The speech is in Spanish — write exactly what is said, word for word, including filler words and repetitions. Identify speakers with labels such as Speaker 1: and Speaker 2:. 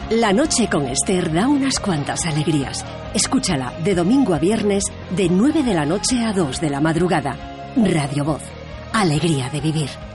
Speaker 1: La noche con Esther da unas cuantas alegrías. Escúchala de domingo a viernes de nueve de la noche a dos de la madrugada. Radio Voz. Alegría de vivir.